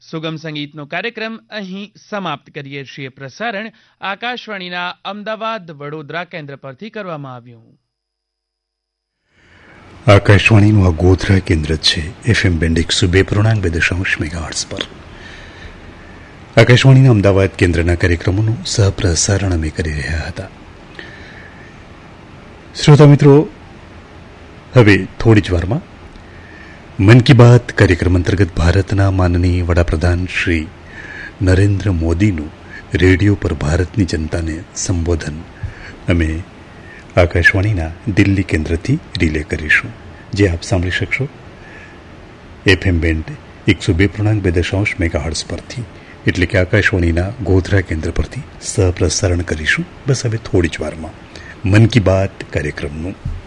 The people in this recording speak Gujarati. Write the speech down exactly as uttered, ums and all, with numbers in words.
સુગમ સંગીતનો કાર્યક્રમ અહીં સમાપ્ત કરીએ છીએ. પ્રસારણ આકાશવાણીના અમદાવાદ વડોદરા કેન્દ્ર પરથી કરવામાં આવ્યું. આકાશવાણીનું આ ગોધરા કેન્દ્ર છે એફએમ બેન્ડ એકસો બે પૂર્ણાંક બે દશાંશ મેગાહર્ટ્ઝ પર. આકાશવાણીના અમદાવાદ કેન્દ્રના કાર્યક્રમોનું સહપ્રસારણ અમે કરી રહ્યા હતા. શ્રોતા મિત્રો, હવે થોડી જ વારમાં મન કી બાત કાર્યક્રમ અંતર્ગત ભારતના માનનીય વડાપ્રધાન શ્રી નરેન્દ્ર મોદીનું રેડિયો પર ભારતની જનતાને સંબોધન અમે આકાશવાણીના દિલ્હી કેન્દ્રથી રિલે કરીશું, જે આપ સાંભળી શકશો એફએમ બેન્ડ એકસો બે પૂર્ણાંક બે દશાંશ મેગાહર્ટ્ઝ પરથી, એટલે કે આકાશવાણીના ગોધરા કેન્દ્ર પરથી સહપ્રસારણ કરીશું. બસ હવે થોડી જ વારમાં મન કી બાત કાર્યક્રમનું